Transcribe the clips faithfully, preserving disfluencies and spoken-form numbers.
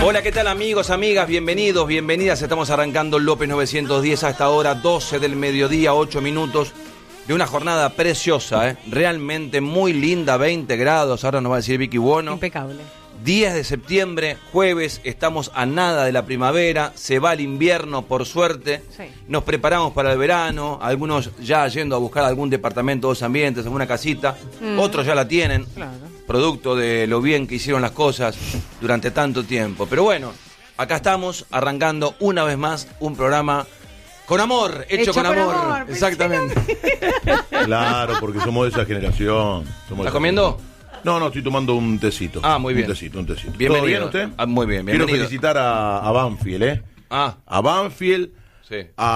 Hola, ¿qué tal amigos, amigas? Bienvenidos, bienvenidas. Estamos arrancando López novecientos diez a esta hora, doce del mediodía, ocho minutos de una jornada preciosa, ¿eh? Realmente muy linda, veinte grados, ahora nos va a decir Vicky Buono. Impecable. diez de septiembre, jueves, estamos a nada de la primavera, se va el invierno por suerte, sí. Nos preparamos para el verano, algunos ya yendo a buscar algún departamento, dos ambientes, alguna casita, mm. otros ya la tienen, claro. Producto de lo bien que hicieron las cosas durante tanto tiempo. Pero bueno, acá estamos arrancando una vez más un programa con amor, hecho, hecho con, con amor, amor exactamente. Claro, porque somos de esa generación. Somos ¿Estás comiendo? No, no, estoy tomando un tecito. Ah, muy bien. Un tecito, un tecito. Bienvenido. ¿Todo bien usted? Ah, muy bien, bienvenido. Quiero felicitar a, a Banfield, ¿eh? Ah. A Banfield, sí.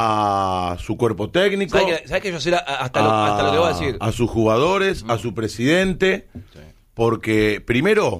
A su cuerpo técnico. ¿Sabes que, ¿sabes que yo sé hasta, lo, hasta lo que voy a decir? A sus jugadores, mm. a su presidente, sí. Porque primero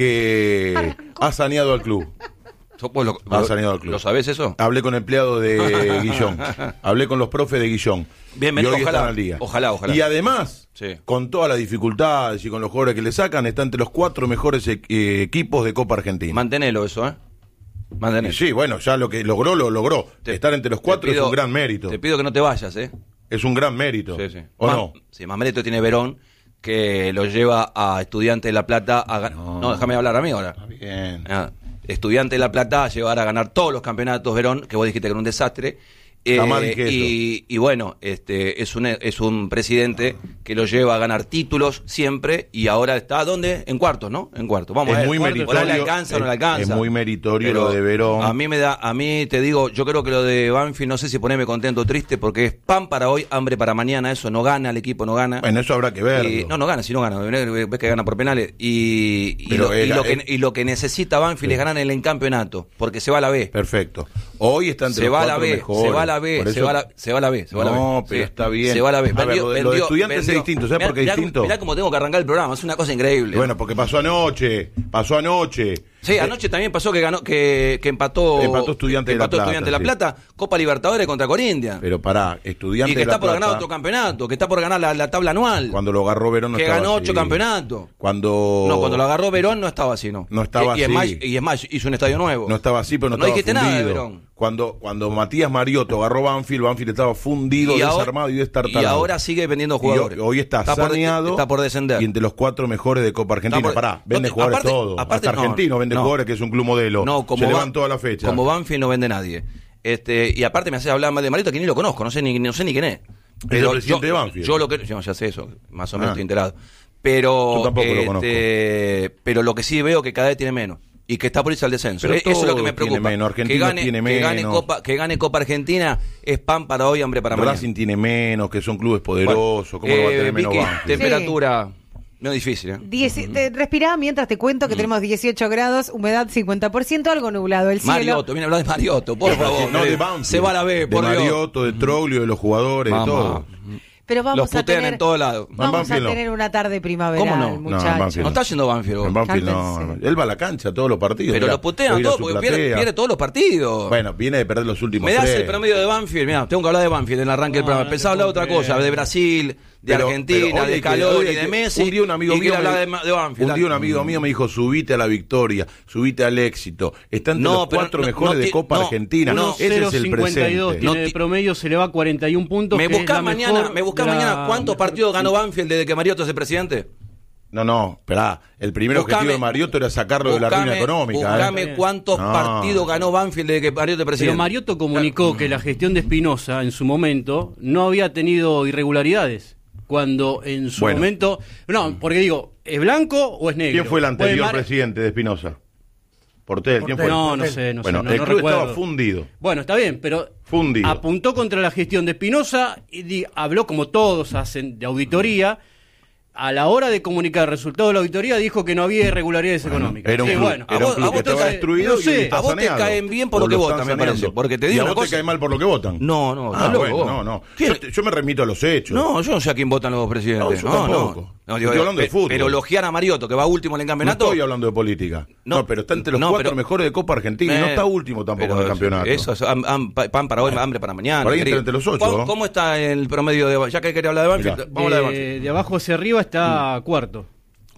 que ha saneado al club. Pues lo, ha saneado al club. ¿Lo sabés eso? Hablé con el empleado de Guillón. Hablé con los profes de Guillón. Bienvenido, y hoy ojalá, están al día. Ojalá, ojalá. Y además, sí. Con todas las dificultades y con los jugadores que le sacan, está entre los cuatro mejores e- eh, equipos de Copa Argentina. Mantenelo eso, ¿eh? Mantenelo. Sí, bueno, ya lo que logró, lo logró. Te, Estar entre los cuatro pido, es un gran mérito. Te pido que no te vayas, ¿eh? Es un gran mérito. Sí, sí. ¿O más, no? Sí, más mérito tiene Verón, que lo lleva a Estudiantes de La Plata a ganar. No, no, déjame hablar a mí ahora. Está bien. Ah, Estudiantes de La Plata a llevar a ganar todos los campeonatos Verón, que vos dijiste que era un desastre. Eh, y, y bueno, este es un es un presidente que lo lleva a ganar títulos siempre y ahora está ¿dónde? En cuartos, ¿no? En cuartos. Vamos es a ver. Muy meritorio, ¿No le alcanza o no le alcanza? Es muy meritorio pero lo de Verón. A mí me da, a mí te digo, yo creo que lo de Banfield, no sé si ponerme contento o triste, porque es pan para hoy, hambre para mañana. Eso no gana, el equipo no gana. Bueno, eso habrá que verlo. Y, no, no gana, si no gana. Ves que gana por penales. Y, y, lo, era, y, lo, que, y lo que necesita Banfield sí. Es ganar en el campeonato, porque se va a la B. Perfecto. Hoy está entre se los va a cuatro la B, mejores. Se va a la B, se va a la Se va a la B, se va a la B. No, pero sí, está bien. Se va a la B. A ver, vendió, lo, de, vendió, lo de estudiantes vendió. es distinto. ¿Sabes mirá, por qué es mirá, distinto? Mirá cómo tengo que arrancar el programa, es una cosa increíble. Bueno, porque pasó anoche, pasó anoche. Sí, anoche también pasó que ganó, que, que empató Empató Estudiantes de La Plata. Estudiantes de La Plata, sí. Copa Libertadores contra Corinthians. Pero pará, Estudiantes y que de La está por Plata, ganar otro campeonato, que está por ganar la, la tabla anual. Cuando lo agarró Verón no que estaba ganó así. ocho campeonatos. Cuando No, cuando lo agarró Verón no estaba así, no. No estaba y, y así. Es más, y es más, hizo un estadio nuevo. No estaba así, pero no, no estaba dijiste fundido. Nada de Verón. Cuando, cuando Matías Mariotto agarró Banfield, Banfield estaba fundido, y desarmado ahora, y destartalado. Y ahora sigue vendiendo jugadores. Y hoy, hoy está, está saneado. Por, está por descender. Y entre los cuatro mejores de Copa Argentina. Por, Pará, vende no, jugadores aparte, todo. Aparte, Hasta Argentino no, vende no, jugadores, que es un club modelo. No, como se va, levantó a la fecha. Como Banfield no vende nadie. Este, y aparte me haces hablar más de Mariotto, que ni lo conozco, no sé ni, no sé ni quién es. Pero el presidente yo, de Banfield. Yo lo que yo ya sé eso, más o menos ah. estoy enterado. Pero yo tampoco este, lo conozco. Pero lo que sí veo que cada vez tiene menos. Y que está por irse al descenso. Pero Eso es lo que me preocupa. Menos. Argentina que gane, tiene que menos. Gane Copa, que gane Copa Argentina es pan para hoy, hambre para mañana. Racing tiene menos, que son clubes poderosos. Bueno, ¿Cómo eh, va a tener Vicky, menos Banfield? Temperatura... No es difícil, ¿eh? Dieci- te, respirá mientras te cuento que mm. tenemos dieciocho grados, humedad cincuenta por ciento, algo nublado. El cielo... Mariotto, viene a hablar de Mariotto, por favor. No, de Banfield. Se va a la B, por de Dios. Mariotto, de Troglio, de los jugadores, Mamá. de todo. Pero vamos los putean a tener, en todos lados. Vamos a tener una tarde primaveral, ¿Cómo no? muchachos. No, no está yendo Banfield. En Banfield no, no. Él va a la cancha todos los partidos. Pero mirá, lo putean todos porque pierde, pierde todos los partidos. Bueno, viene de perder los últimos Me das tres. el promedio de Banfield. Mira, tengo que hablar de Banfield en el arranque del programa. Pensaba hablar de otra cosa, de Brasil, de pero, Argentina, pero de Scaloni, de Messi. Un día un amigo y mío hablar me, de, de Banfield. Un día un amigo mío me dijo, subite a la victoria, subite al éxito. Está entre no, los cuatro no, mejores no, de Copa no, Argentina. No, ese es el presente. Tiene de promedio, se le va a cuarenta y un puntos. Me buscás mañana, me buscás la... mañana cuántos partidos ganó Banfield desde que Mariotto es el presidente. No, no, esperá. El primer buscame, objetivo de Mariotto era sacarlo buscame, de la ruina económica. Buscame ¿eh? cuántos no. partidos ganó Banfield desde que Mariotto es presidente. Pero Mariotto comunicó que la gestión de Espinosa en su momento no había tenido irregularidades. Cuando en su bueno. momento... No, porque digo, ¿es blanco o es negro? ¿Quién fue el anterior Mar... presidente de Espinosa? Portel, ¿quién fue? No, no sé, no bueno, sé. No, el no club recuerdo. estaba fundido. Bueno, está bien, pero fundido. Apuntó contra la gestión de Espinosa y di, habló, como todos hacen, de auditoría. A la hora de comunicar el resultado de la auditoría dijo que no había irregularidades bueno, económicas. Era un sí, club, bueno, era un club que estaba destruido. No sé, a vos te caen bien por lo que votan, me parece. Porque te digo ¿Y a una vos cosa? te cae mal por lo que votan? No, no, ah, loco, bueno, no, no. Yo, te, yo me remito a los hechos. No, yo no sé a quién votan los presidentes. No, no, tampoco. no. No, digo, estoy hablando de fútbol. Pero elogiar a Mariotto, que va último en el campeonato. No estoy hablando de política. No, no pero está entre los no, cuatro pero, mejores de Copa Argentina. Eh, y no está último tampoco en el campeonato. Eso es am, am, pan para hoy, hambre para mañana. Por ahí está entre los ocho. ¿Cómo, ¿Cómo está el promedio de... Ya que quería hablar de Banfield, vamos a hablar de Banfield. De abajo hacia arriba está mm. cuarto.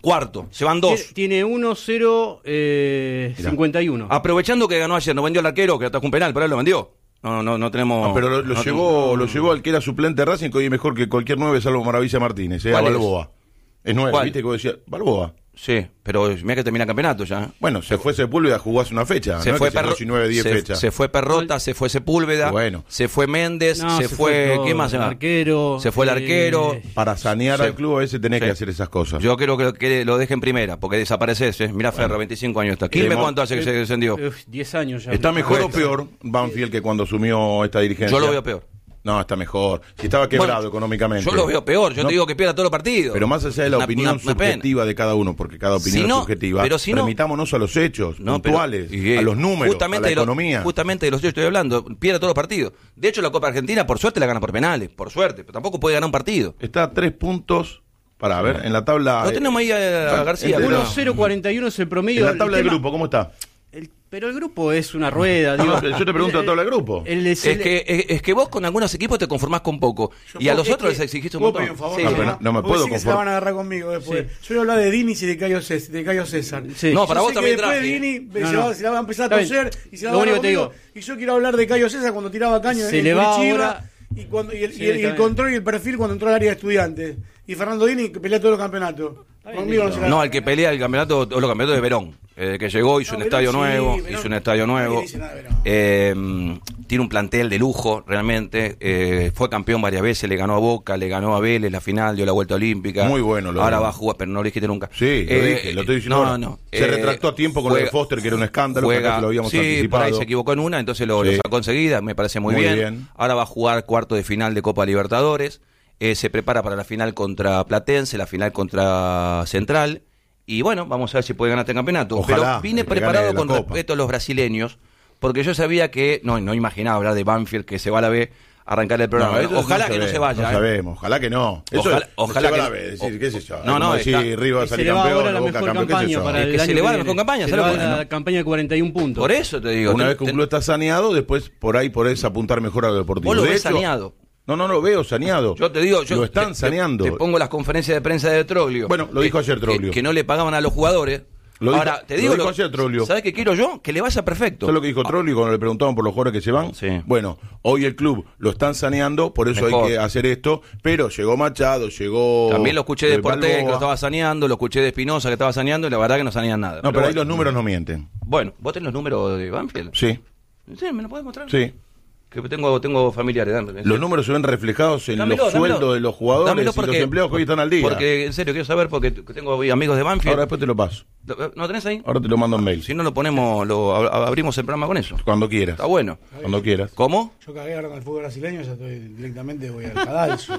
Cuarto, se van dos. Tiene uno cero cincuenta y uno. Aprovechando que ganó ayer, no vendió el arquero, que atajó un penal, pero él lo vendió. No, no, no tenemos... No, pero lo, lo no llevó tenemos... lo llevó al que era suplente de Racing, que hoy es mejor que cualquier nueve salvo Maravilla Martínez, eh, a Balboa. Es, es nueve, ¿Cuál? ¿viste? Que vos decías, Balboa. Sí, pero mira que termina el campeonato ya. Bueno, se fue Sepúlveda, jugó hace una fecha. Se no fue es que Perro... se nueve, diez se, fechas. se fue Perrota, se fue Sepúlveda, bueno. se fue Méndez, No, se, se fue... fue todo, ¿Qué más se el va? arquero, Se fue el arquero. eh, Para sanear Sí. al club a veces tenés Sí. que hacer esas cosas. Yo creo que, que lo dejen primera, porque desapareces. ¿eh? Mirá Ferro, veinticinco años está. ¿Quién me Hemos- cuánto hace que se descendió? Uf, diez años ya. ¿Está mejor o Bueno. peor Banfield que cuando asumió esta dirigencia? Yo lo veo peor. No, está mejor. Si estaba quebrado Bueno, económicamente. Yo lo veo peor. Yo No, te digo que pierda todos los partidos. Pero más allá de la Una- opinión una- una pena. subjetiva de cada uno, porque cada opinión Si no, es subjetiva, pero si no- remitámonos a los hechos No, pero- puntuales, y, a los números, justamente a la de lo- economía. justamente de los que estoy hablando. Pierde todos los partidos. De hecho, la Copa Argentina, por suerte, la gana por penales. Por suerte. Pero tampoco puede ganar un partido. Está a tres puntos, para ver, en la tabla... Lo tenemos ahí a, a García. entre pero- uno cero cuarenta y uno es el promedio. En la El tabla del tema- grupo, ¿cómo está? el- pero el grupo es una rueda. Digo, Yo te pregunto la tabla del grupo. El- el- Es que, es, es que vos con algunos equipos te conformás con poco. Y a los otros les exigiste un ¿Puedo montón. pedir un favor? Sí, No, sí. pero no, no me Porque puedo sí que se la van conformar. a agarrar conmigo después. Sí. Yo voy a hablar de Dini y de Cayo César. De Cayo César. Sí. No, para Yo vos sé también que después traje. Dini No, se, no. Va, se la va a empezar a Está bien. toser y se la Lo va a único agarrar que te conmigo. digo. Y yo quiero hablar de Cayo César cuando tiraba caño Se en le va Curitiba, ahora- y, cuando, y el, Sí, y el- y está el bien. control y el perfil cuando entró al área de estudiantes. Y Fernando Dini que pelea todos los campeonatos. Conmigo no se la No, agarra. el que pelea el campeonato, o los campeonatos de Verón. Eh, que llegó, hizo No, un Verón estadio sí, nuevo, Verón. hizo un estadio Nadie nuevo. dice nada de Verón. Eh, tiene un plantel de lujo, realmente. Eh, fue campeón varias veces, le ganó a Boca, le ganó a Vélez la final, dio la vuelta olímpica. Muy bueno lo Ahora de- va a jugar, pero no lo dijiste nunca. Sí, lo Eh, dije, lo estoy diciendo No, ahora. no. Se Eh, retractó a tiempo con lo de juega- Foster, que era un escándalo, que juega- acá que lo habíamos sí, anticipado. por ahí se equivocó en una, entonces lo, lo Sí. sacó enseguida, me parece muy, Muy bien. bien. Ahora va a jugar cuarto de final de Copa Libertadores. Eh, se prepara para la final contra Platense, la final contra Central. Y bueno, vamos a ver si puede ganar este campeonato. Ojalá, Pero vine que preparado gane la con Copa. respeto a los brasileños, porque yo sabía que, no, no imaginaba hablar de Banfield, que se va a la B, arrancar el programa. eso Ojalá que no sabemos, se vaya. No ¿eh? sabemos, ojalá que no. Eso Ojalá- es- ojalá se va que a la no. B, decir, qué sé yo. No, no, Como está- decir, River va a Y se salir le va campeón, ahora la Boca mejor campeón, qué sé campaña yo. para Es el que se año le va la viene. mejor campaña, Se ¿sabes le lo va que- la campaña de cuarenta y un puntos. Por eso te digo. Una ten- vez que un ten- club está saneado, después por ahí podés apuntar mejor a lo deportivo. Vos lo De ves hecho- saneado. No, no, no lo veo saneado. Yo te digo, yo lo están te- te- saneando. Te, pongo las conferencias de prensa de Troglio. Bueno, lo dijo Que- ayer Troglio. Que, que no le pagaban a los jugadores. Lo dijo- Ahora, te lo digo, dijo ayer Troglio. ¿sabes qué quiero yo? Que le vaya perfecto. ¿Sabes lo que dijo Trolli cuando le preguntaban por los jugadores que se van? Sí. Bueno, hoy el club lo están saneando, por eso Mejor. hay que hacer esto, pero llegó Machado, llegó... También lo escuché de eh, Porté, que Balboa. lo estaba saneando, lo escuché de Espinosa, que estaba saneando, y la verdad que no sanean nada. No, pero, ahí bueno. los números no mienten. Bueno, ¿vos tenés los números de Banfield? Sí, Sí, ¿me lo podés mostrar? sí. Que tengo, tengo familiares. dame. Los números se ven reflejados en Dámelo, los dámelo. sueldos de los jugadores Dámelo y porque- los empleados que hoy están al día. Porque, en serio, quiero saber, porque t- tengo amigos de Banfield. Ahora después te lo paso. ¿No tenés ahí? Ahora te lo mando en mail. Si no lo ponemos, lo ab- abrimos el programa con eso. Cuando quieras. Está bueno. Cuando quieras. ¿Cómo? Yo cagué ahora con el fútbol brasileño, ya estoy directamente voy al cadalso.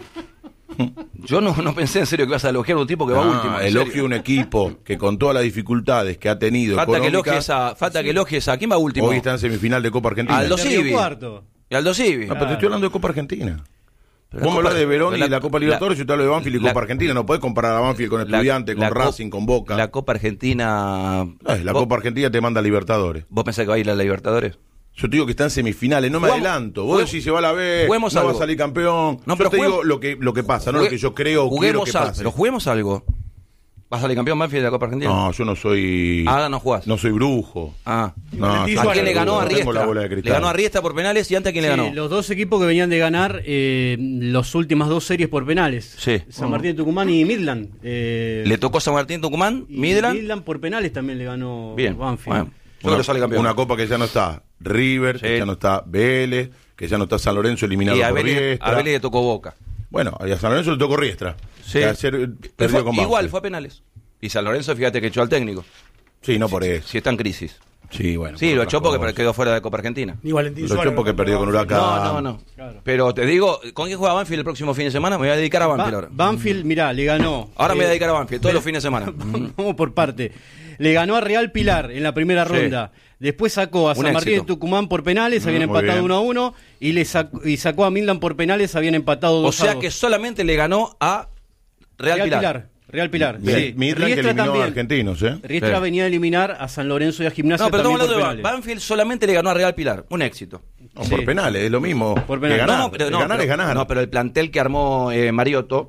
Yo no, no pensé en serio que vas a elogiar a un tipo que va Ah, último. en elogio serio. a un equipo que con todas las dificultades que ha tenido Falta que económicas, elogies a, falta que elogies a. ¿Quién va último? hoy está en semifinal de Copa Argentina. Aldo De Río Civi. Cuarto. Y Aldo Civi. No, pero te estoy hablando de Copa Argentina. Pero Vos la me hablas Copa- de Verón la- y la Copa Libertadores, yo te hablo de Banfield y la- Copa Argentina. No podés comparar a Banfield con La- Estudiante, con la Cop- Racing, con Boca. La Copa Argentina. Ay, la ¿Vos- Copa Argentina te manda a Libertadores. ¿Vos pensás que va a ir a la Libertadores? Yo te digo que está en semifinales, no me Jugamos- adelanto. Vos juguemos- decís se va a la B, no juguemos va algo. a salir campeón. No, yo pero te juguemos- digo lo que, lo que pasa, no lo que yo creo o quiero Juguemos que algo, pase. pero juguemos algo. ¿Vas a salir campeón Banfield de la Copa Argentina? No, yo no soy... Ah, no jugás. No soy brujo. Ah. No, Valentín yo ¿A no quién soy le ganó brujo, a no tengo la Riestra? bola de Le cristal. ganó a Riestra por penales y antes a quién le Sí, ganó. los dos equipos que venían de ganar eh, las últimas dos series por penales. Sí. San Martín de Tucumán y Midland. Eh, Le tocó San Martín, Tucumán, y Midland. por penales también le ganó Bien. Banfield. Bueno, yo Una, creo que sale campeón. una copa que ya no está River, que Sí. ya no está Vélez, que ya no está San Lorenzo eliminado Y a por Vélez, Riestra. a Vélez le tocó Boca. Bueno, y a San Lorenzo le tocó Riestra. Sí. Que ayer Fue- perdió con igual, Banfield. fue a penales. Y San Lorenzo, fíjate que echó al técnico. Sí, no por eso. Si está en crisis. Sí, bueno. Sí, por lo otras echó porque cosas. quedó fuera de Copa Argentina. Ni Valentín Lo Suárez. echó porque perdió con Huracán. No, no, no. Claro. Pero te digo, ¿con quién juega Banfield el próximo fin de semana? Me voy a dedicar a Banfield Ba- ahora. Banfield, mirá, le ganó. Ahora me voy a eh, dedicar a Banfield, todos los fines de semana. Vamos por parte. Le ganó a Real Pilar en la primera Sí. ronda. Después sacó a Un San Martín de éxito. Tucumán por penales, habían muy empatado bien. uno a uno. Y, le sacó, y sacó a Midland por penales, habían empatado O dos a sea dos. que solamente le ganó a Real, Pilar. Real Pilar. Bien, Sí. Midland que Riestra eliminó a también. argentinos, ¿eh? Riestra Sí. venía a eliminar a San Lorenzo y a Gimnasia No, pero también estamos por hablando de penales. Banfield solamente le ganó a Real Pilar. Un éxito. No, Sí. por penales, es lo mismo. Por que penales. ganar. No, no, pero, no, ganar pero- es ganar. no, pero el plantel que armó eh, Mariotto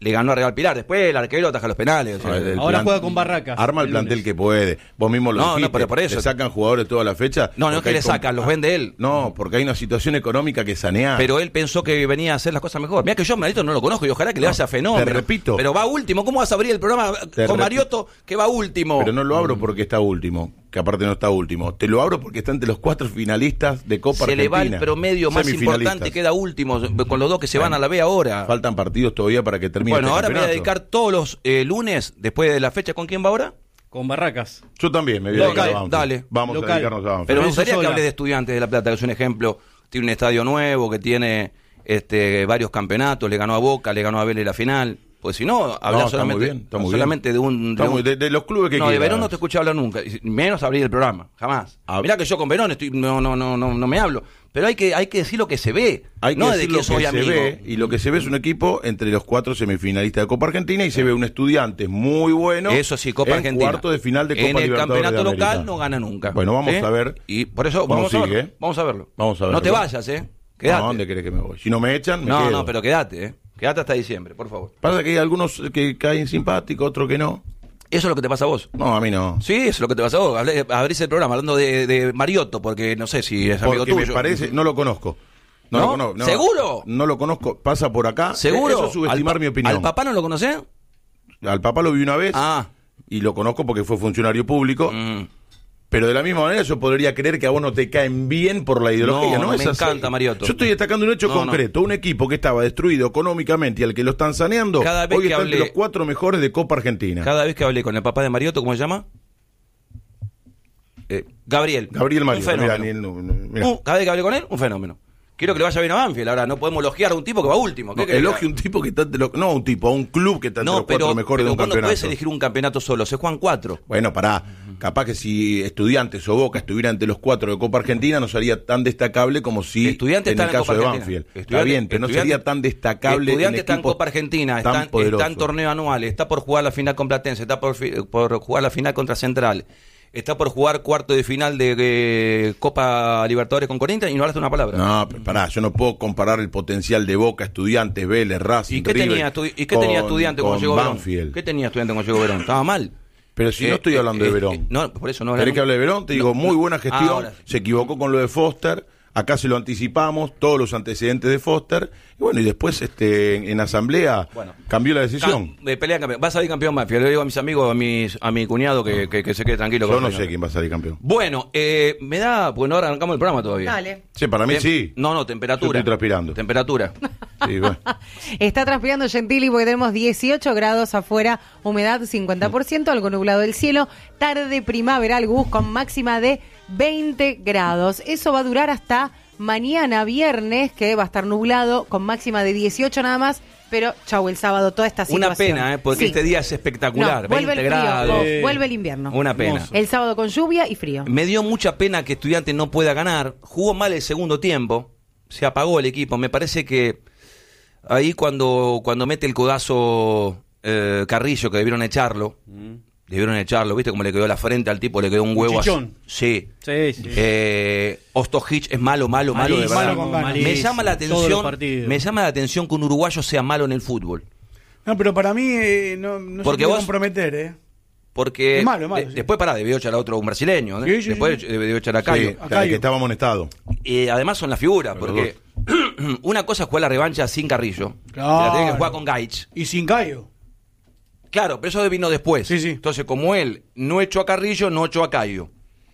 le ganó a Real Pilar. Después el arquero ataja los penales. O sea, El Ahora plan- juega con Barracas. Arma el el plantel lunes. que puede. Vos mismo lo No, dijiste. no, pero por eso. Le sacan jugadores toda la fecha. No, no es porque que le hay com- sacan, los vende él. No, porque hay una situación económica que sanear. Pero él pensó que venía a hacer las cosas mejor. Mira que yo a Mariotto no lo conozco y ojalá que le No, vaya fenómeno. te repito. Pero va último. ¿Cómo vas a abrir el programa Te con re- Mariotto que va último? Pero no lo abro porque está último, que aparte no está último. Te lo abro porque está entre los cuatro finalistas de Copa Se Argentina. le va el promedio más Semifinalistas. importante, queda último con los dos que se van a la B ahora. Faltan partidos todavía para que termine Bueno, este ahora me voy a campeonato. dedicar todos los eh, lunes, después de la fecha, ¿con quién va ahora? Con Barracas. Yo también me voy a Local, dedicar a Banfield. dale. Vamos Local. a dedicarnos a Banfield. Pero me Lorenzo gustaría que Sola. hable de Estudiantes de La Plata, que es un ejemplo. Tiene un estadio nuevo, que tiene este, varios campeonatos, le ganó a Boca, le ganó a Vélez la final. Pues si no, hablar No, está solamente, muy bien, está muy solamente bien. de un... Está de, un- muy- de- de los clubes que No, de quieras. Verón no te escuché hablar nunca, y menos abrir el programa, jamás. Ah. Mirá que yo con Verón estoy, no, no, no, no, no me hablo. Pero hay que, hay que decir lo que se ve, Hay que no de decir que lo que soy se amigo. ve, y lo que se ve es un equipo entre los cuatro semifinalistas de Copa Argentina y se ve un Estudiante muy bueno. Eso sí, Copa en Argentina. cuarto de final de Copa En el Libertadores campeonato de América. local no gana nunca. Bueno, vamos ¿Eh? a ver. Y por eso cómo vamos a sigue. verlo. Vamos a verlo. Vamos a No verlo. te vayas, ¿eh? Quédate. ¿A dónde querés que me voy? Si no me echan, me no, quedo. no, pero quédate, ¿eh? Quédate hasta diciembre, por favor. Pasa que hay algunos que caen simpáticos, otros que no. Eso es lo que te pasa a vos. No, a mí no. Sí, eso es lo que te pasa a vos. Hablé- Abrís el programa hablando de, de Mariotto, porque no sé si es amigo Porque tuyo. me parece, no lo conozco. No, ¿No? lo conozco. no. ¿Seguro? No lo conozco. Pasa por acá. ¿Seguro? Eso es subestimar ¿Al, mi opinión. ¿Al papá no lo conocés? Al papá lo vi una vez Ah. y lo conozco porque fue funcionario público. Mm. Pero de la misma manera yo podría creer que a vos no te caen bien por la ideología. No, No, no, es me así. encanta, Mariotto. Yo estoy destacando un hecho No, concreto. Un equipo que estaba destruido económicamente y al que lo están saneando, Cada vez hoy que está hablé- entre los cuatro mejores de Copa Argentina. Cada vez que hablé con el papá de Mariotto, ¿cómo se llama? Eh, Gabriel. Gabriel Un Mariotto. fenómeno. Mirá, ni el- no- no- mirá. Un- cada vez que hablé con él, un fenómeno. Quiero que le vaya bien a Banfield. Ahora no podemos elogiar a un tipo que va último. ¿Qué No, querés que elogia un tipo que está entre los, no un tipo, a un club que está entre No, los cuatro pero, mejores pero de un ¿cuándo campeonato. puedes elegir un campeonato solo? Se juegan cuatro. Bueno, pará. Capaz que si Estudiantes o Boca estuvieran entre los cuatro de Copa Argentina no sería tan destacable como si Estudiantes en están el en caso Copa de Argentina. Banfield. Está Estudiantes- bien, pero no Estudiantes- sería tan destacable Estudiantes en está en equipos Copa Argentina, tan está, está en poderosos. torneo anual, está por jugar la final con Platense, está por, fi- por jugar la final contra Central, está por jugar cuarto de final de eh, Copa Libertadores con Corinthians y no hablaste una palabra. No, pero pará, yo no puedo comparar el potencial de Boca, Estudiantes, Vélez, Racing, ¿Y qué River tenía, estu- ¿y qué con- tenía Estudiante cuando con llegó Verón? Banfield. ¿Qué tenía Estudiante cuando llegó Verón? Estaba mal. Pero si Eh, no estoy eh, hablando eh, de Verón. eh, no, por eso no ¿Querés hablamos. que hable de Verón? Te digo, No. muy buena gestión. Ah, ahora. Se equivocó con lo de Foster. Acá se lo anticipamos, todos los antecedentes de Foster. Y bueno, y después este en, en asamblea Bueno. cambió la decisión. Cam- eh, pelea campeón. Va a salir campeón Banfield. Le digo a mis amigos, a, mis, a mi cuñado que, que, que se quede tranquilo. Yo con no el sé campeón. quién va a salir campeón. Bueno, eh, me da. Bueno, ahora arrancamos el programa todavía. Dale. Sí, para mí Tem- sí. No, no, temperatura. Yo estoy transpirando. Temperatura. Sí, bueno. Está transpirando Gentili porque tenemos dieciocho grados afuera, humedad cincuenta por ciento, algo nublado el cielo, tarde primaveral, Gus, con máxima de veinte grados. Eso va a durar hasta mañana viernes, que va a estar nublado, con máxima de dieciocho nada más, pero chau, el sábado toda esta situación. Una pena, ¿eh? Porque Sí. este día es espectacular. No, vuelve veinte el frío, grados. oh, vuelve el invierno. Una pena. Hermoso. El sábado con lluvia y frío. Me dio mucha pena que Estudiantes no pueda ganar. Jugó mal el segundo tiempo. Se apagó el equipo. Me parece que ahí cuando, cuando mete el codazo eh, Carrillo, que debieron echarlo. Debieron echarlo, ¿viste? Como le quedó la frente al tipo, le quedó un huevo así. Chichón. Sí. Sí, sí. Eh, Ostojic es malo, malo, malo de Malísimo, verdad. Malo con ganas. Me malísimo. llama la Todos los atención, partidos. me llama la atención que un uruguayo sea malo en el fútbol. No, pero para mí eh, no, no Porque se puede vos- comprometer, ¿eh? Porque Es malo, es malo, de- sí. después pará, debió echar a otro un brasileño, ¿eh? Sí, sí, después sí. debió echar a Sí, Caio. Acá que yo. estaba amonestado. Y además son las figuras, Los porque una cosa es jugar la revancha sin Carrillo, Claro. y la tiene que jugar con Gaich. Y sin Cayo. Claro, pero eso vino después. Sí, sí. Entonces, como él no echó a Carrillo, no echó a Caio.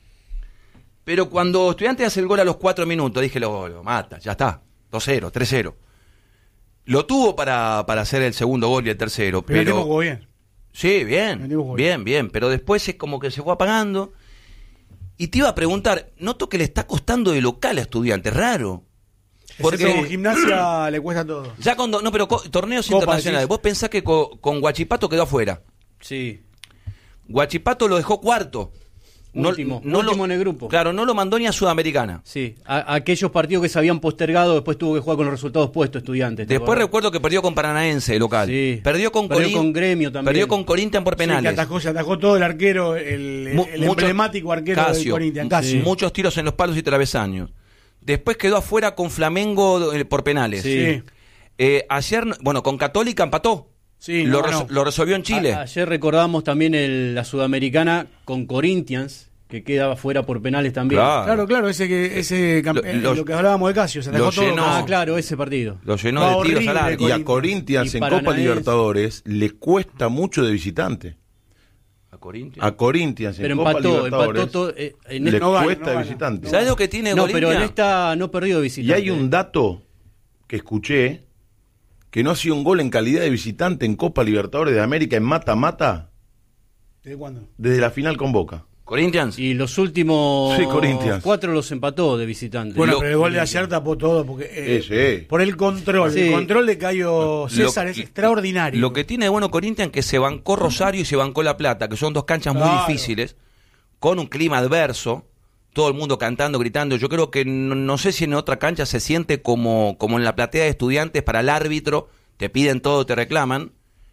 Pero cuando Estudiantes hace el gol a los cuatro minutos, dije, lo, lo mata, ya está. dos cero, tres cero. Lo tuvo para, para hacer el segundo gol y el tercero, Pero el pero... tipo jugó bien. Sí, bien, El tipo jugó bien, bien, pero después es como que se fue apagando. Y te iba a preguntar, noto que le está costando de local a Estudiantes, raro. Porque Porque con gimnasia le cuesta todo. ya cuando, no, pero co- torneos Copa, internacionales, decís. vos pensás que co- con Guachipato quedó afuera. Sí. Guachipato lo dejó cuarto. Último, último en el grupo. Claro, no lo mandó ni a Sudamericana. Sí, a- aquellos partidos que se habían postergado, después tuvo que jugar con los resultados puestos Estudiantes. ¿te Después acordás? recuerdo que perdió con Paranaense local. Sí. Perdió con Perdió Corin- con Gremio también. Perdió con Corinthians por Sí, que penales. atajó, se atajó todo el arquero, el, Mu- el mucho- emblemático arquero de Casio. Corinthians, Casio. Muchos tiros en los palos y travesaños. Después quedó afuera con Flamengo eh, por penales. Sí. Sí. Eh, ayer, no- bueno, con Católica empató. Sí, lo, no, res- no. lo resolvió en Chile. A- ayer recordamos también el- la Sudamericana con Corinthians, que queda fuera por penales también. Claro. Claro, claro, ese que ese camp- Lo- eh, lo- lo, que hablábamos de Casio, se lo dejó todo. llenó. Ah, claro, ese partido. Lo llenó Va de tiros horrible, al arco. Y a Corinthians Y en Copa Paranaense. Libertadores le cuesta mucho de visitante. A Corinthians. A Corinthians en Pero Copa empató, Libertadores empató todo. eh, en le esta- no gana, cuesta no de gana. visitante. ¿Sabes lo que tiene no, Corinthians? pero en esta no perdió de Y visitante. hay un dato que escuché, que no ha sido un gol en calidad de visitante en Copa Libertadores de América en mata-mata ¿Desde cuándo? desde la final con Boca. Corinthians. Y los últimos Sí, Corinthians. cuatro los empató de visitante. Bueno, Lo- pero el gol de ayer tapó todo porque eh, Ese. por el control, Sí. el control de Cayo César Lo- es extraordinario. Lo que tiene de bueno Corinthians que se bancó Rosario y se bancó La Plata, que son dos canchas muy Claro. difíciles, con un clima adverso, todo el mundo cantando, gritando. Yo creo que no, no sé si en otra cancha se siente como, como en la platea de Estudiantes para el árbitro, te piden todo, te reclaman.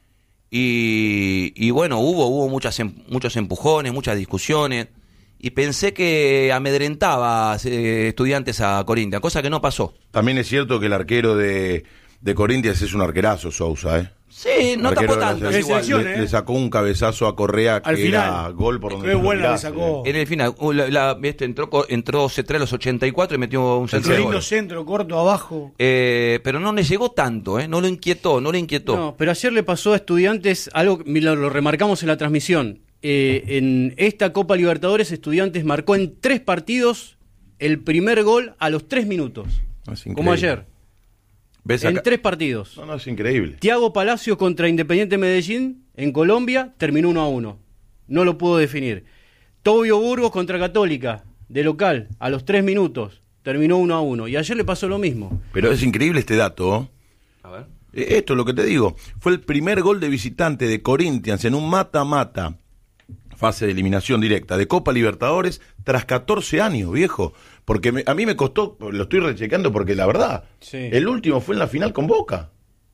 Y, y bueno, hubo, hubo muchas, em- muchos empujones, muchas discusiones. Y pensé que amedrentaba eh, Estudiantes a Corinthians, cosa que no pasó. También es cierto que el arquero de, de Corinthians es un arquerazo, Sousa, ¿eh? Sí, no Arquero tapó de la tanto. De es igual. selección, le, ¿eh? le sacó un cabezazo a Correa que Al final. era gol por donde Qué tú lo buena le miraste. sacó. En el final, uh, la, la- este, entró, co- entró Cetré a los ochenta y cuatro y metió un El centro de lindo gol. centro, corto, abajo. Eh, pero no le llegó tanto, ¿eh? No lo inquietó, no le inquietó. No, pero ayer le pasó a Estudiantes algo que mira, lo remarcamos en la transmisión. Eh, en esta Copa Libertadores, Estudiantes marcó en tres partidos el primer gol a los tres minutos. Es increíble. Como ayer. ¿Ves En acá? tres partidos. No, no, es increíble. Thiago Palacios contra Independiente Medellín en Colombia terminó uno a uno. No lo pudo definir. Tobio Burgos contra Católica, de local, a los tres minutos, terminó uno a uno. Y ayer le pasó lo mismo. Pero es increíble este dato, ¿eh? A ver. Eh, Esto es lo que te digo. Fue el primer gol de visitante de Corinthians en un mata-mata, fase de eliminación directa, de Copa Libertadores, tras catorce años, viejo. Porque me- a mí me costó, lo estoy rechecando porque la verdad, Sí. el último fue en la final con Boca.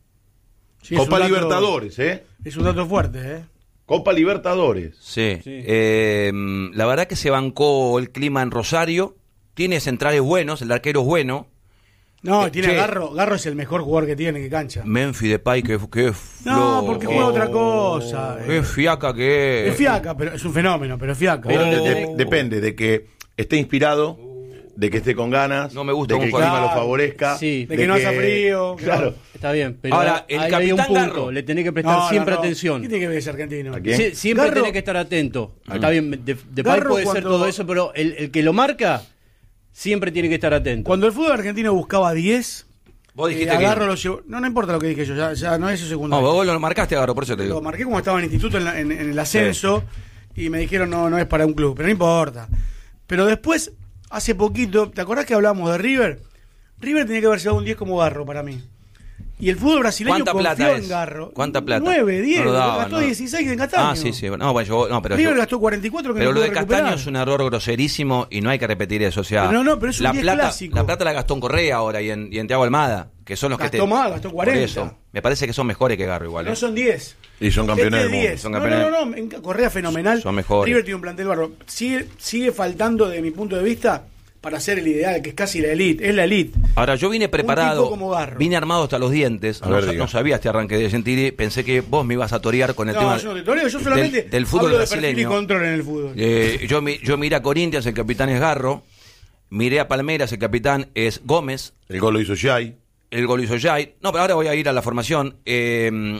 Sí, es Copa un dato- Libertadores, ¿eh? Es un dato fuerte, ¿eh? Copa Libertadores. Sí. Sí. Eh, la verdad que se bancó el clima en Rosario. Tiene centrales buenos, el arquero es bueno. No, Eh, tiene che. Garro. Garro es el mejor jugador que tiene, que cancha. Memphis Depay, que, que No, flojo. porque juega otra cosa. Qué eh. fiaca que es. Es fiaca, pero es un fenómeno, pero es fiaca. Pero Oh. de- de- depende de que esté inspirado, de que esté con ganas, No me gusta de que el cómo clima juega. lo favorezca, Sí. De que no haga frío, Claro. Está bien, pero Ahora, el ahí hay un capitán punto. Garro. Le tenés que prestar No, no, siempre no. atención. ¿Qué tiene que ver ese argentino? ¿A quién? Sí, siempre Garro- tenés que estar atento. Está bien, de, de Garro puede ser cuando- todo eso, pero el, el que lo marca siempre tiene que estar atento. Cuando el fútbol argentino buscaba diez, Vos dijiste eh, que... Garro lo llevó. No, no importa lo que dije yo, ya, ya no es eso No, secundario. vos lo marcaste, Garro, por eso te Lo digo. marqué como estaba en el instituto en, la- en- en el ascenso y me dijeron no, no es para un club, pero no importa. Pero después, hace poquito, ¿te acordás que hablábamos de River? River tenía que haber llevado un diez como Garro para mí. Y el fútbol brasileño ¿Cuánta confió plata en es? Garro. ¿Cuánta plata? nueve, diez, No lo daban, gastó no. dieciséis en Castaño. Ah, sí, sí. No, bueno, yo, no, pero River yo- gastó cuarenta y cuatro que Pero no lo de pudo Castaño recuperar. es un error groserísimo y no hay que repetir eso. O sea, Pero no, no, pero es un la diez plata, clásico. La plata la gastó en Correa ahora y en, y en Thiago Almada, que son los Gastó que te. más, gastó cuarenta. Por eso, me parece que son mejores que Garro igual. ¿eh? No son diez. Y son campeones Este del mundo. diez. Son No, campeones. no, no, no, en Correa fenomenal. Son mejores. River tiene un plantel barro. Sigue, sigue faltando, de mi punto de vista, para ser el ideal, que es casi la elite. Es la elite. Ahora, yo vine tipo preparado, como Garro. vine armado hasta los dientes. A No, ver, sa- diga. no sabía este arranque de Gentili. Pensé que vos me ibas a torear con el No, tema yo no te toreo, yo solamente del, del fútbol hablo de perfil y brasileño. control en el fútbol. Eh, yo, mi- yo miré a Corinthians, el capitán es Garro. Miré a Palmeiras, el capitán es Gómez. El gol lo hizo Jai. El gol hizo Jai. No, pero ahora voy a ir a la formación. Eh,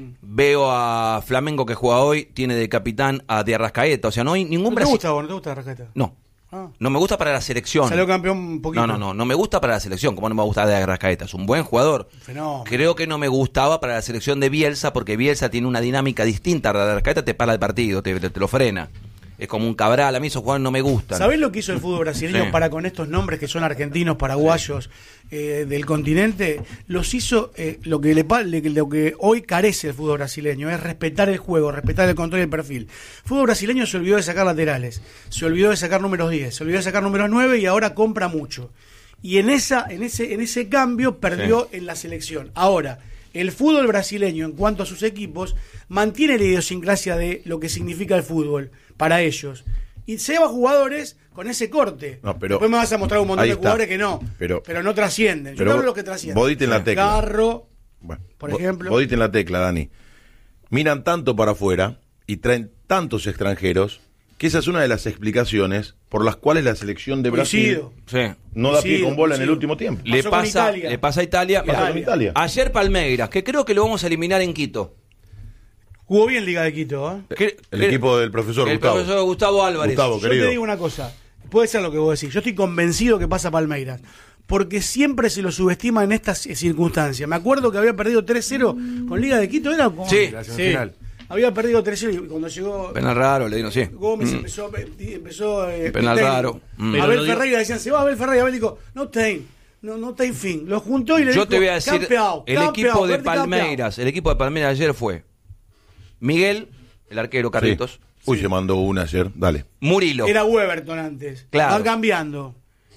Veo a Flamengo que juega hoy, tiene de capitán a De Arrascaeta. O sea, no hay ningún ¿No te brasi- gusta vos? ¿No te gusta Arrascaeta? No. Ah. No me gusta para la selección. Salió campeón un poquito. No, no, no, no me gusta para la selección, como no me gusta de Arrascaeta. Es un buen jugador. Fenómeno. Creo que no me gustaba para la selección de Bielsa, porque Bielsa tiene una dinámica distinta. De Arrascaeta te para el partido, te, te- te lo frena. Es como un Cabral, a mí esos jugadores no me gustan. ¿Sabés lo que hizo el fútbol brasileño Sí. para con estos nombres que son argentinos, paraguayos, eh, del continente? Los hizo eh, lo, que le, pa- le- lo que hoy carece el fútbol brasileño, es respetar el juego, respetar el control y el perfil. El fútbol brasileño se olvidó de sacar laterales, se olvidó de sacar números diez, se olvidó de sacar números nueve y ahora compra mucho. Y en, esa, en, ese, en ese cambio perdió en la selección. Ahora, el fútbol brasileño, en cuanto a sus equipos, mantiene la idiosincrasia de lo que significa el fútbol para ellos. Y se lleva jugadores con ese corte. No, pero- Después me vas a mostrar un montón ahí de está. jugadores que no. Pero- Pero, no trascienden. Yo pero te hablo vos- de los que trascienden. vos diste en la tecla. Garro, Bueno, por vos- ejemplo. Vos diste en la tecla, Dani. miran tanto para afuera y traen tantos extranjeros que esa es una de las explicaciones por las cuales la selección de Brasil sí. no da pie Coincido, con bola en coincido. el último tiempo. Le Pasó con pasa, Italia. le pasa a Italia. Pasó con Italia. Ayer Palmeiras, que creo que lo vamos a eliminar en Quito. Jugó bien Liga de Quito, ¿eh? Que- El que- equipo del profesor el Gustavo. profesor Gustavo Álvarez. Gustavo, Yo querido. te digo una cosa, puede ser lo que vos decís, yo estoy convencido que pasa Palmeiras, porque siempre se lo subestima en estas circunstancias. Me acuerdo que había perdido tres cero con Liga de Quito, ¿era? Con- Sí, La sí. semifinal. Había perdido tres cero y cuando llegó Penal raro, le digo, sí. Gómez Mm. empezó, empezó eh, Penal el técnico. raro. Mm. Pero Abel lo digo- Ferreira decían, se va Abel Ferreira, Abel dijo, no ten, no, no ten fin. Lo juntó y le Yo dijo, te voy a decir, campeao, el campeao, equipo de verte campeao. Palmeiras, el equipo de Palmeiras ayer fue Miguel, el arquero Carlitos, Sí. Uy, se mandó una ayer. Dale. Murilo, Era Weberton antes. Claro. Van cambiando.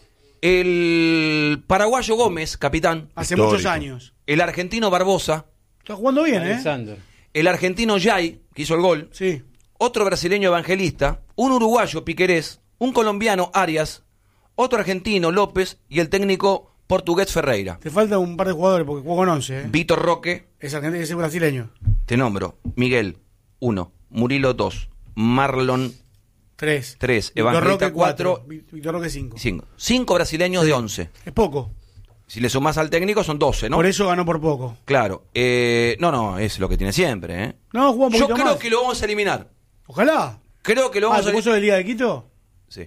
el paraguayo Gómez, capitán, Hace Histórico. muchos años. el argentino Barbosa, Está jugando bien, ¿eh? Alexander. el argentino Yay, que hizo el gol, Sí. otro brasileño Evangelista, un uruguayo Piquerés, un colombiano Arias, otro argentino López y el técnico portugués Ferreira. Te falta un par de jugadores porque jugó con once, ¿eh? Víctor Roque, Es argentino y es brasileño. te nombro, Miguel, uno, Murilo, dos, Marlon, Tres. Tres. Víctor Evangelista, Roque, cuatro. Vi- Víctor Roque, cinco. cinco. Cinco brasileños de once. Es poco. Si le sumás al técnico son doce, ¿no? Por eso ganó por poco. Claro. Eh, no, no, es lo que tiene siempre, ¿eh? No, jugó un Yo poquito creo más. que lo vamos a eliminar. Ojalá. Creo que lo Ah, vamos ¿se a puso eliminar. de Liga de Quito? Sí.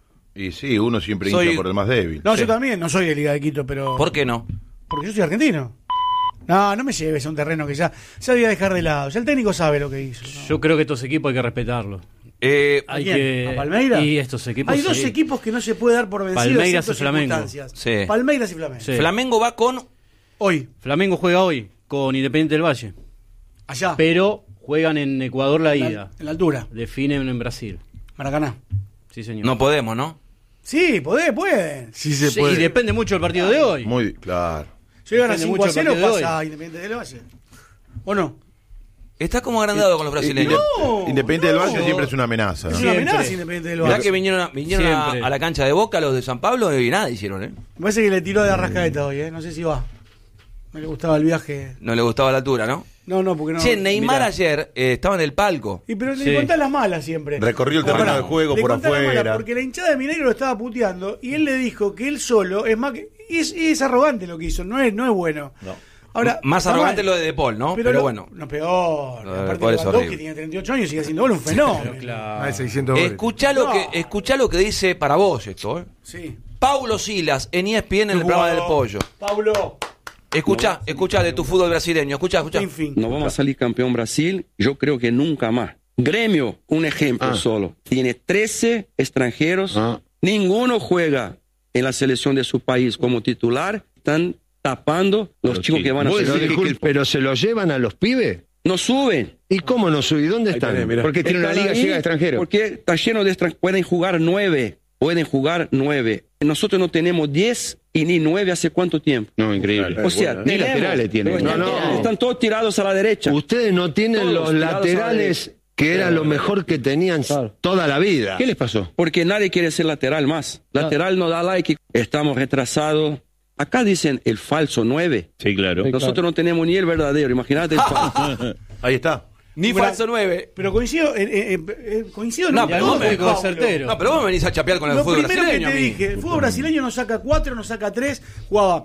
Y sí, uno siempre Soy- hincha por el más débil. No, Sí. yo también, no soy de Liga de Quito, pero... ¿Por qué no? Porque yo soy argentino. No, no me lleves a un terreno que ya, ya voy a dejar de lado. Ya el técnico sabe lo que hizo. ¿no? Yo creo que estos equipos hay que respetarlos. Eh, ¿A Hay quién? que... ¿A Palmeiras? Y estos equipos. Hay dos sí. equipos que no se puede dar por vencidos Palmeiras en y Flamengo. circunstancias. Sí. Palmeiras y Flamengo. Sí. Flamengo va con... Hoy, Flamengo juega hoy con Independiente del Valle. allá, Pero juegan en Ecuador la en la- ida. en la altura, Definen en Brasil. Maracaná. Sí, señor. No podemos, ¿no? Sí, podés, pueden. Sí se Sí, puede. y depende mucho del partido de hoy. Muy claro. Si gana Depende cinco mucho a del cero, partido de pasa hoy. a Independiente del Valle. ¿O no? Está como agrandado con los brasileños. No, Independiente del no. Valle siempre es una amenaza, ¿no? Es una Siempre. amenaza Independiente del Mirá Valle. que vinieron, a, vinieron a, Siempre. a la cancha de Boca los de San Pablo y nada hicieron, ¿eh? Me parece que le tiró de Arrascaeta hoy, ¿eh? No sé si va. No le gustaba el viaje. No le gustaba la altura, ¿no? No, no, porque no. Che, Neymar mirá. ayer eh, estaba en el palco. Y pero le Sí. contás las malas siempre. Recorrió el Pero terreno pará, de juego le por contás las malas afuera. porque la hinchada de Mineiro lo estaba puteando y él le dijo que él solo es más que. y Es, es arrogante lo que hizo, no es, no es bueno. No. Ahora, Más está arrogante mal. lo de De Paul, ¿no? Pero, lo- bueno. No, peor. Lo de Aparte, Paul es Lewandowski horrible. tiene treinta y ocho años y sigue haciendo gol, un fenómeno. Claro. Más de seiscientos goles. Escuchá lo, No. que, escuchá lo que dice para vos esto, ¿eh? Sí. Paulo Silas en E S P N en el Qué programa del jugador. Pollo. Pablo. Escuchá, escuchá de tu fútbol brasileño. Escuchá, escuchá. En fin. No vamos a salir campeón Brasil, yo creo que nunca más. Gremio, un ejemplo Ah. solo. Tiene trece extranjeros, Ah. ninguno juega en la selección de su país como titular, están tapando los chicos que van a Vos ser. decís que- pero se lo llevan a los pibes. No suben. ¿Y cómo no suben? ¿Dónde están? tenés, mirá. Porque tiene una Están liga ahí llega de extranjeros. Porque está lleno de extranjeros. Pueden jugar nueve. Pueden jugar nueve. Nosotros no tenemos diez y ni nueve hace cuánto tiempo. No, increíble. O sea, Ni tenemos, laterales tienen. pero están, No, no. todos- están todos tirados a la derecha. Ustedes no tienen Todos los tirados a la laterales derecha. que era lo mejor que tenían Claro. toda la vida. ¿Qué les pasó? Porque nadie quiere ser lateral más. Lateral no da like. Estamos retrasados. Acá dicen el falso nueve. Sí, claro. Nosotros no tenemos ni el verdadero. Imagínate el falso. Ahí está. Ni Bueno, falso nueve. Pero coincido, eh, eh, eh, coincido en No, lo pero que vos dijo me- Pablo. certero. No, pero vos me venís a chapear con el Lo fútbol primero brasileño. que te a mí. dije, el fútbol brasileño no saca cuatro, no saca tres, jugaba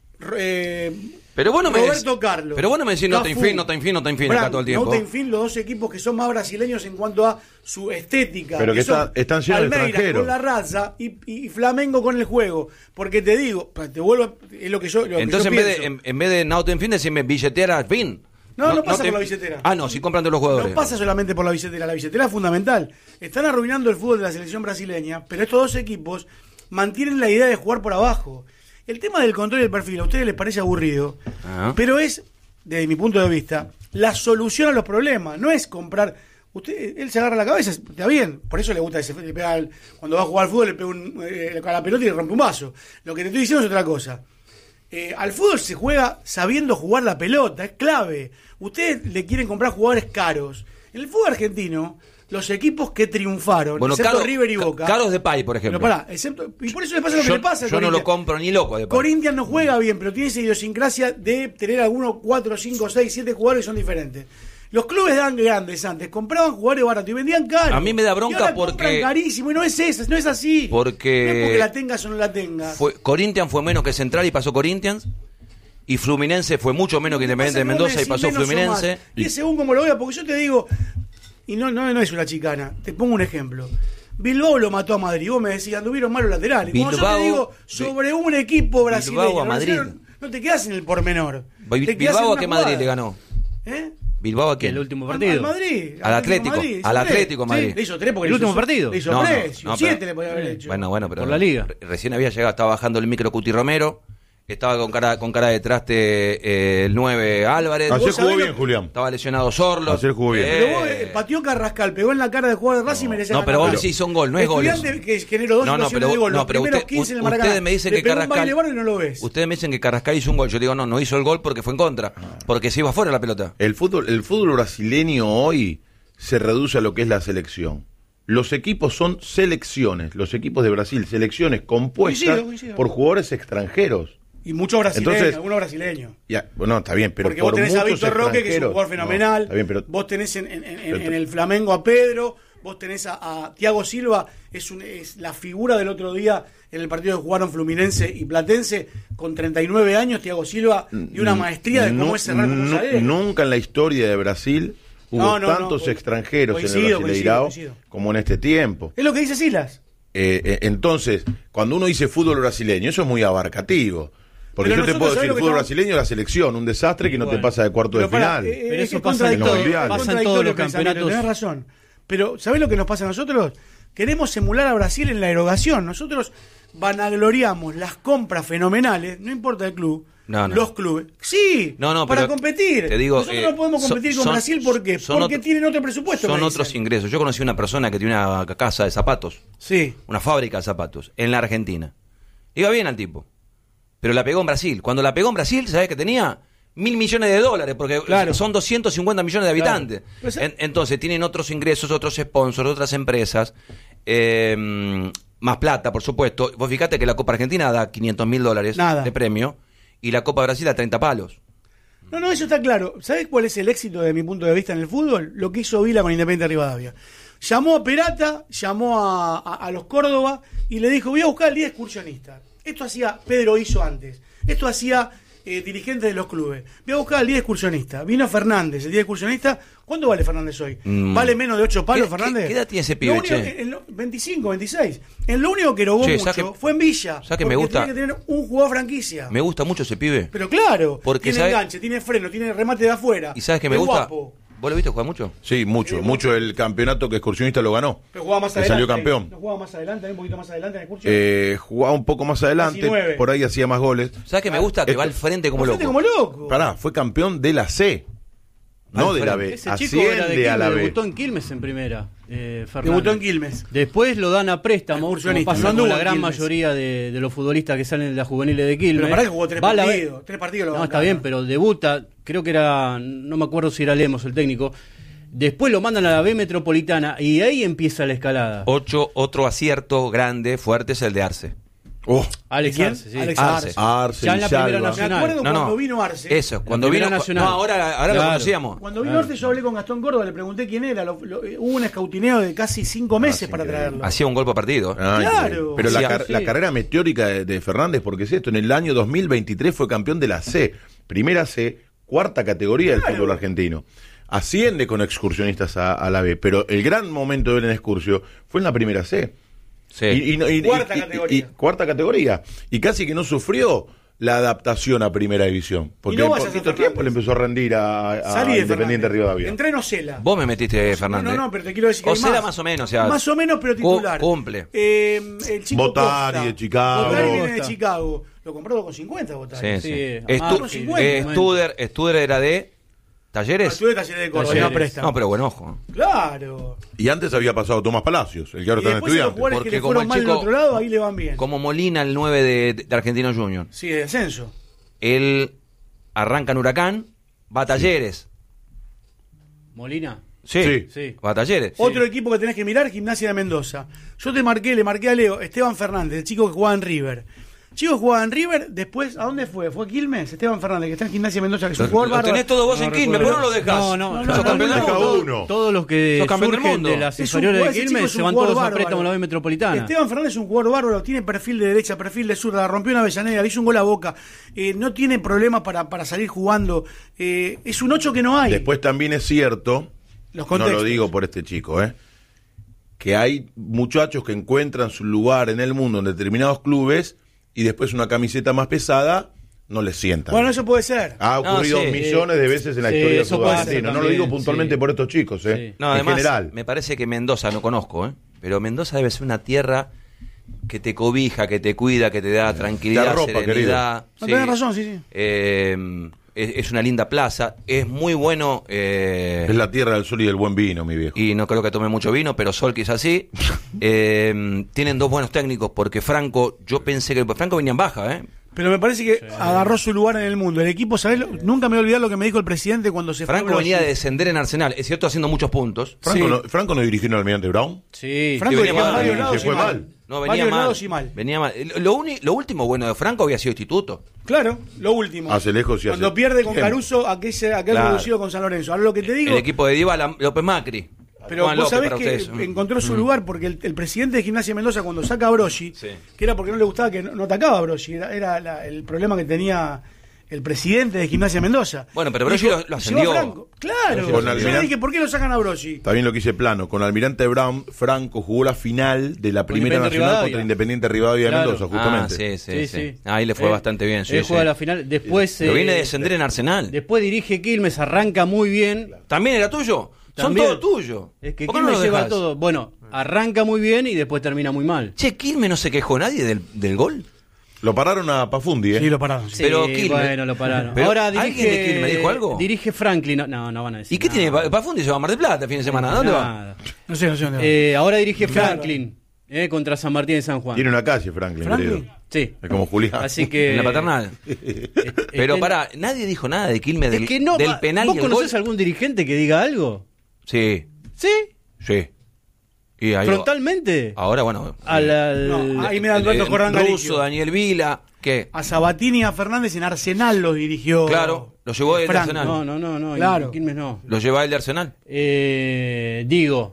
eh, Pero vos no me Roberto decís- Carlos. pero vos no me decís no te Cafú, infin, no te infin, no te infin acá Branco, todo el tiempo. No te infin, los dos equipos que son más brasileños en cuanto a su estética. Pero que son está- están llenos de Palmeiras extranjeros. con la raza y, y Flamengo con el juego. Porque te digo, te vuelvo, a- es lo que yo, lo que Entonces yo en vez, pienso. de, en, en vez de no te infin, decime billetera fin. No, no pasa por la billetera. Ah, no, si compran de los jugadores. No pasa solamente por la billetera, la billetera es fundamental. Están arruinando el fútbol de la selección brasileña, pero estos dos equipos mantienen la idea de jugar por abajo. El tema del control del perfil a ustedes les parece aburrido, Ah. pero es, desde mi punto de vista, la solución a los problemas. No es comprar. Usted, él se agarra la cabeza, está bien, por eso le gusta ese, le pega al- cuando va a jugar al fútbol le pega un, eh, a la pelota y le rompe un vaso. Lo que te estoy diciendo es otra cosa. Eh, al fútbol se juega sabiendo jugar la pelota, es clave. Ustedes le quieren comprar jugadores caros. En el fútbol argentino, los equipos que triunfaron, Bueno, excepto Caro- River y Ca- Boca. Caros de Pay, por ejemplo. Pero pará, excepto, y por eso le pasa lo que yo le pasa a yo no lo Corinthians. compro ni loco de Pay. Corinthians no juega bien, pero tiene esa idiosincrasia de tener algunos cuatro, cinco, seis, siete jugadores que son diferentes. Los clubes eran grandes antes, compraban jugadores baratos y vendían caro. A mí me da bronca y ahora porque... compran carísimo y no es eso, no es así. Porque... No es porque la tengas o no la tengas. Fue, Corinthians fue menos que Central y pasó Corinthians. Y Fluminense fue mucho menos que Independiente de Mendoza y pasó Fluminense. Y es según como lo vea, porque yo te digo, y no, no, no es una chicana, te pongo un ejemplo. Bilbao lo mató a Madrid, vos me decías, anduvieron malos laterales. Como Bilbao, yo te digo, sobre un equipo brasileño, Bilbao a Madrid. No, no te quedas en el pormenor. Bilbao a qué Madrid le ganó. ¿Eh? Bilbao a qué. El último partido. Al Madrid. Al Atlético. Madrid, Al Atlético Madrid. Sí, le hizo tres porque el le último hizo, partido. Le hizo No, no, tres, no, siete pero- le podía haber hecho. Bueno, bueno, pero Por la liga. re- recién había llegado, estaba bajando el micro Cuti Romero, estaba con cara con cara de traste eh, el nueve Álvarez. Ayer ¿Vos jugó sabés bien, lo- Julián. Estaba lesionado Sorlo. Ayer jugó bien. Pero vos eh, pateó Carrascal, pegó en la cara del jugador de Racing y merecía No, pero ganar. vos decís son gol, no es goles. Estudiante que generó dos No, no, situaciones pero, de gol, no, los pero primeros usted- quince en el u- Maracaná. ustedes me dicen Le que pegó un Carrascal... baile bárbaro y no lo ves. Ustedes me dicen que Carrascal hizo un gol. Yo digo, no, no hizo el gol porque fue en contra. Porque se iba fuera la pelota. El fútbol, el fútbol brasileño hoy se reduce a lo que es la selección. Los equipos son selecciones, los equipos de Brasil, selecciones compuestas Coincido, coincido. por jugadores extranjeros. Y muchos brasileños, Entonces- algunos brasileños. Ya, bueno, está bien, pero Porque por vos tenés a muchos Víctor Roque, que es un extranjeros- jugador fenomenal. No, está bien, pero Vos tenés en, en- en- Pero- en el Flamengo a Pedro. Vos tenés a, a Thiago Silva, es, un, es la figura del otro día en el partido que jugaron Fluminense y Platense, con treinta y nueve años, Thiago Silva, y una maestría de cómo Nu- es cerrar como nu- zaguero. Nunca en la historia de Brasil hubo No, no, no, tantos co- extranjeros en coincido, el Brasileirao coincido, coincido. como en este tiempo. Es lo que dice Silas. Eh, eh, entonces, cuando uno dice fútbol brasileño, eso es muy abarcativo. Porque Pero yo te nosotros puedo sabés decir lo que fútbol estamos- brasileño, la selección, un desastre que no te Bueno, pasa de cuarto de Pero pará, final. eh, Pero es eso que pasa en contradictorio, todo- es pasa en todos contradictorio los el pensamiento, campeonatos. Tenés razón. Pero, ¿sabés lo que nos pasa a nosotros? Queremos emular a Brasil en la erogación. Nosotros vanagloriamos las compras fenomenales, no importa el club, No, no. los clubes. Sí, No, no, para pero competir. te digo, Nosotros eh, no podemos son- competir con son- Brasil, ¿por qué? son Porque otro- tienen otro presupuesto. Son me otros dicen. ingresos. Yo conocí una persona que tiene una casa de zapatos, Sí. una fábrica de zapatos, en la Argentina. Iba bien al tipo, pero la pegó en Brasil. Cuando la pegó en Brasil, ¿sabés que tenía? Mil millones de dólares, porque Claro. son doscientos cincuenta millones de Claro. habitantes. Pues, En- entonces tienen otros ingresos, otros sponsors, otras empresas, eh, más plata, por supuesto. Vos fíjate que la Copa Argentina da quinientos mil dólares Nada. de premio y la Copa Brasil da treinta palos. No, no, eso está claro. ¿Sabés cuál es el éxito de mi punto de vista en el fútbol? Lo que hizo Vila con Independiente Rivadavia. Llamó a Perata, llamó a, a- a los Córdoba y le dijo, voy a buscar al día excursionista. Esto hacía Pedro hizo antes. Esto hacía eh, dirigentes de los clubes. Voy a buscar al día excursionista. Vino Fernández, el día excursionista. ¿Cuánto vale Fernández hoy? Mm. ¿Vale menos de ocho palos, ¿Qué- Fernández? qué- qué edad tiene ese pibe, Lo único che? que- en lo- veinticinco, veintiséis. En lo único que erogó Che, mucho ¿sabes que- fue en Villa. ¿sabes que me porque gusta? Tiene que tener un jugador franquicia. Me gusta mucho ese pibe. Pero claro, Porque, tiene ¿sabe? enganche, tiene freno, tiene remate de afuera. ¿Y sabes que me es gusta? guapo. ¿Vos lo viste jugar mucho? Sí, mucho, mucho el campeonato que excursionista lo ganó. Pero jugaba más Que adelante. salió campeón. ¿No jugaba más adelante, un poquito más adelante en el curso? Eh, jugaba un poco más adelante, diecinueve. por ahí hacía más goles. ¿Sabes que me gusta? Que Esto- va al frente como Gente loco. como loco. Pará, fue campeón de la C, no Al de la frente. B. Ese chico era de Asciende a la Quilmes, B. debutó en Quilmes en primera. Eh, Fernández. Debutó en Quilmes. Después lo dan a préstamo, como Excursionista, pasa no con anduvo la en gran Quilmes. mayoría de, de los futbolistas que salen de las juveniles de Quilmes. Pero pará que jugó tres Va a la B. partidos. Tres partidos lo No, está bancaron. bien, pero debuta, creo que era, no me acuerdo si era Lemos el técnico. Después lo mandan a la B Metropolitana y ahí empieza la escalada. Ocho, otro acierto grande, fuerte, es el de Arce. Oh, Alex ¿Quién? Arce, sí. Alex Arce. Arce, Ya en la Villalba. primera Me nacional. acuerdo No, cuando no. vino Arce. Eso, cuando primera vino. nacional. No, ahora, ahora lo Claro. conocíamos. Cuando vino Claro. Arce yo hablé con Gastón Córdoba, le pregunté quién era. Lo- lo- hubo un escautineo de casi cinco meses para increíble. traerlo. Hacía un gol por partido. Ah, Claro. increíble. Pero la, Sí, car- sí. la carrera meteórica de, de Fernández, porque es esto, en el año dos mil veintitrés fue campeón de la C, primera C, cuarta categoría del Claro. fútbol argentino. Asciende con excursionistas a, a la B, pero el gran momento de él en excursio fue en la primera C. Sí. Y- y no- y- Cuarta y- y- categoría. y- cuarta categoría. Y casi que no sufrió la adaptación a primera división. Porque Y no en vayas a poquito Fernández. tiempo le empezó a rendir a, a Salí de Independiente Fernández. Rivadavia. Entreno Cela. Vos me metiste, Fernández. No, no, pero te quiero decir que hay Osela más. más o menos, o sea, Más o menos, pero cu- titular. cumple. Eh, el chico Botari Costa. de Chicago. Botari viene de Costa. Chicago. Lo compró con cincuenta, Botari. Sí, Sí, sí. además, Estu- sí, eh, bueno. Studer, Studer era de Ah, Talleres. estuve en Talleres de Córdoba, Talleres. no presta. No, pero buen ojo. Claro. Y antes había pasado Tomás Palacios, el que ahora Y está en después a los estudiante. jugadores porque que le como fueron el mal del chico- otro lado, ahí le van bien. Como Molina, el nueve de, de Argentino Junior. Sí, de descenso. Él arranca en Huracán, va a Talleres. Molina. Sí, Sí. Sí. va a Talleres. Otro equipo que tenés que mirar, Gimnasia de Mendoza. Yo te marqué, le marqué a Leo, Esteban Fernández, el chico que jugaba en River. Chico jugaba en River, después, ¿a dónde fue? Fue Quilmes, Esteban Fernández, que está en Gimnasia Mendoza, que es un Lo, jugador lo bárbaro. tenés todos vos No en Quilmes, recuerdo. ¿por qué no lo dejás? No, no, No, no, no, Sos no, campeón no, del no, mundo. uno. todos los que Sos campeón del surgen mundo. de las Es un inferiores jugador- de ese chico Quilmes es se un van jugador todos a bárbaro. préstamo a la B Metropolitana. Esteban Fernández es un jugador bárbaro, tiene perfil de derecha, perfil de zurda, rompió una Avellaneda, le hizo un gol a Boca, eh, no tiene problemas para, para salir jugando, eh, es un ocho que no hay. Después también es cierto, Los no contextos. lo digo por este chico, ¿eh? que hay muchachos que encuentran su lugar en el mundo en determinados clubes y después una camiseta más pesada no les sientan. Bueno, eso puede ser. Ha ocurrido No, sí. millones de veces en la Sí, historia del eso fútbol puede ser argentino. No lo también, digo puntualmente sí. por estos chicos, ¿eh? Sí. No, en además, general. me parece que Mendoza, no conozco, ¿eh? Pero Mendoza debe ser una tierra que te cobija, que te cuida, que te da tranquilidad, Te arropa, serenidad. No, tenés razón, sí, sí. Eh, es, es una linda plaza, es muy bueno. eh, Es la tierra del sol y del buen vino, mi viejo. Y no creo que tome mucho vino, pero Sol quizás sí. Eh, tienen dos buenos técnicos, porque Franco, yo pensé que Franco venía en baja, ¿eh? Pero me parece que agarró su lugar en el mundo. El equipo, ¿sabés? Nunca me voy a olvidar lo que me dijo el presidente cuando se Franco fue. venía de descender en Arsenal, es cierto, haciendo muchos puntos. Franco, Sí. no, Franco no dirigió en Almirante Brown. Sí, Franco venía venía mal, varios se lados fue y mal. mal. No, venía Varios mal. lados y mal. Venía mal. Lo, uni- lo último bueno de Franco había sido instituto. Claro, lo último. Hace lejos y Cuando hace- pierde con Bien. Caruso, aquel, aquel Claro. reducido con San Lorenzo. Ahora lo que te digo. El equipo de Diva, la- López Macri. Pero Juan vos López sabés para que ustedes. encontró su lugar porque el, el presidente de Gimnasia Mendoza, cuando saca a Broggi, Sí. que era porque no le gustaba que no, no atacaba a Broggi, era, era la- el problema que tenía el presidente de Gimnasia Mendoza. Bueno, pero Broggi Dijo, lo- lo "Llevó a ascendió". Franco". Claro, Con yo le Almirante- dije, ¿por qué lo sacan a Broggi? Está bien lo que hice plano. Con Almirante Brown, Franco jugó la final de la Primera Independiente Nacional Rivadavia. contra Independiente Rivadavia de Claro. Mendoza, Ah, justamente. sí, sí, Sí, sí. sí. Ahí le fue Eh, bastante bien. Sí, él juega sí. la final. Después. Pero eh, viene de descender en Arsenal. Después dirige Quilmes, arranca muy bien. ¿También era tuyo? También. Son todos tuyos. Es que ¿Por qué no Quilmes lo lleva dejás? todo. Bueno, arranca muy bien y después termina muy mal. Che, Quilmes no se quejó nadie del, del gol. Lo pararon a Pafundi, ¿eh? Sí, lo pararon. sí. Sí, Pero Quilmes- bueno, lo pararon. Pero, Ahora ¿alguien dirige, de Quilmes dijo algo? Dirige Franklin. No, no, no van a decir. ¿Y qué tiene? nada. Pafundi se va a Mar del Plata el fin de semana. ¿A dónde va? Nada. No sé, no sé dónde va. Eh, ahora dirige Claro. Franklin eh, contra San Martín de San Juan. Tiene una calle, Franklin, ¿Franklin? querido. Sí. Es como Julián. Así que. En la paternal. eh, Pero estén- pará, nadie dijo nada de Quilmes del, Es que no, del va- penal ¿Vos y el gol. conocés algún dirigente que diga algo? Sí, ¿Sí? sí. Y ahí ¿Frontalmente? Ahora, bueno. Al, al- No, ahí me dan el- datos el Corran ruso, Galicio. Daniel Vila, ¿qué? A Sabatini y a Fernández en Arsenal los dirigió. Claro, lo llevó el Franco. Arsenal. No, no, no, no. Claro. en Quilmes no. ¿Lo lleva el de Arsenal? Eh, digo,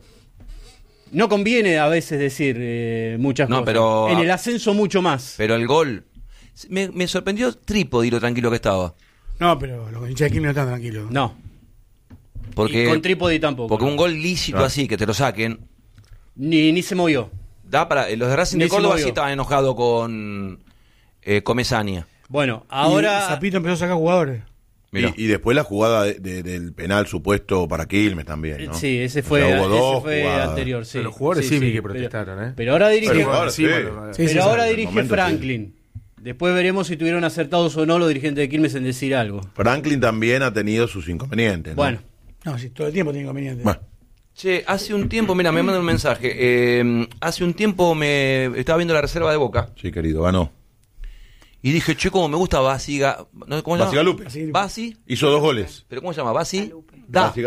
no conviene a veces decir eh, muchas No, cosas. pero- En el ascenso mucho más. Pero el gol. Me, me sorprendió Trípodi lo tranquilo que estaba. No, pero los hinchas de Quilmes no están tranquilos. No. Porque, Y con trípode tampoco. porque un gol lícito Ah. así, que te lo saquen, Ni, ni se movió. da para. Los de Racing Ni de se Córdoba movió. sí estaban enojados con eh, Comesaña. Bueno, Y ahora. Zapito empezó a sacar jugadores. Mirá. Y, y después la jugada de- de- del penal supuesto para Quilmes también, ¿no? Sí, ese O fue, sea, hubo ese dos fue jugadas. anterior. Sí, Pero los jugadores sí vi que pero- protestaron, ¿eh? Pero ahora dirige, Pero ahora sí. bueno, Sí, pero sí, ahora en el dirige momento, sí. Franklin. Después veremos si tuvieron acertados o no los dirigentes de Quilmes en decir algo. Franklin también ha tenido sus inconvenientes, ¿no? Bueno, No, sí, todo el tiempo tiene inconvenientes. Bueno, Che, hace un tiempo, mira, me mandan un mensaje. eh, hace un tiempo me estaba viendo la reserva de Boca sí, querido, ganó. y dije, che, cómo me gusta Basi. Ga- ¿no? ¿Cómo se Basi llama? Galupe. Basi. Hizo dos goles. ¿Pero cómo se llama? Basi. Galupe. Da. Basi